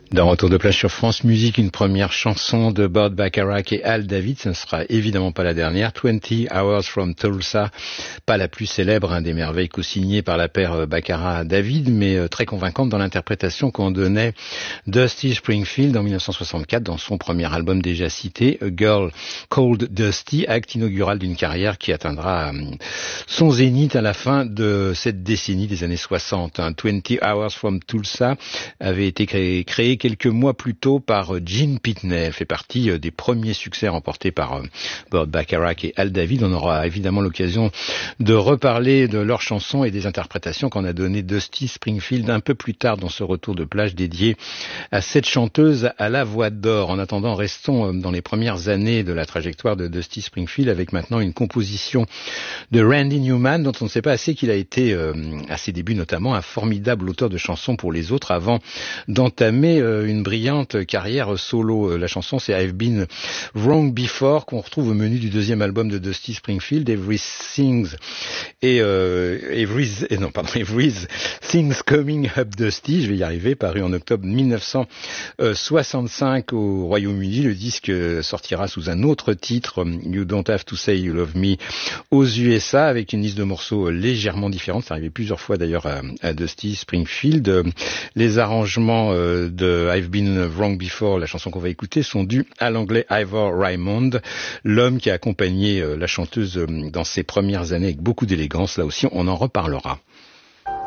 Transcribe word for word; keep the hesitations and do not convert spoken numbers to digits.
Dans Retour de plage sur France Musique, une première chanson de Burt Bacharach et Al David, ce ne sera évidemment pas la dernière. twenty hours from Tulsa, pas la plus célèbre, un des merveilles co-signées par la paire Bacharach-David, mais très convaincante dans l'interprétation qu'en donnait Dusty Springfield en dix-neuf cent soixante-quatre dans son premier album déjà cité, A Girl Called Dusty, acte inaugural d'une carrière qui atteindra son zénith à la fin de cette décennie des années soixante. twenty hours from Tulsa avait été créé, créé quelques mois plus tôt par Gene Pitney. Elle fait partie des premiers succès remportés par Burt Bacharach et Al David. On aura évidemment l'occasion de reparler de leurs chansons et des interprétations qu'en a donné Dusty Springfield un peu plus tard dans ce retour de plage dédié à cette chanteuse à la voix d'or. En attendant, restons dans les premières années de la trajectoire de Dusty Springfield avec maintenant une composition de Randy Newman dont on ne sait pas assez qu'il a été, euh, à ses débuts notamment, un formidable auteur de chansons pour les autres avant d'entamer euh, une brillante carrière solo. La chanson c'est I've Been Wrong Before qu'on retrouve au menu du deuxième album de Dusty Springfield, Everything's et euh, Every, et non pardon Everything's Coming Up Dusty, je vais y arriver, paru en octobre dix-neuf cent soixante-cinq au Royaume-Uni. Le disque sortira sous un autre titre, You Don't Have to Say You Love Me, aux U S A, avec une liste de morceaux légèrement différente. C'est arrivé plusieurs fois d'ailleurs à, à Dusty Springfield. Les arrangements euh, de I've Been Wrong Before, la chanson qu'on va écouter, sont dus à l'anglais Ivor Raymond, l'homme qui a accompagné euh, la chanteuse euh, dans ses premières années avec beaucoup d'élégance. Là aussi, on en reparlera.